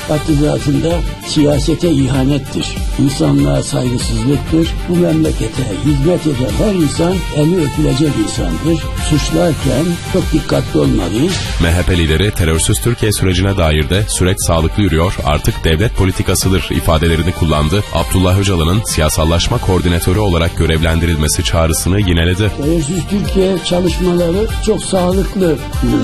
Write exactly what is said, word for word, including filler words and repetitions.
Hatırlatında siyasete ihanettir. İnsanlığa saygısızlıktır. Bu memlekete hizmet eden her insan eli öpülecek insandır. Suçlarken çok dikkatli olmalıyız. M H P lideri terörsüz Türkiye sürecine dair de süreç sağlıklı yürüyor, artık devlet politikasıdır ifadelerini kullandı. Abdullah Öcalan'ın siyasallaşma koordinatörü olarak görevlendirilmesi çağrısını yineledi. Terörsüz Türkiye çalışmaları çok sağlıklı.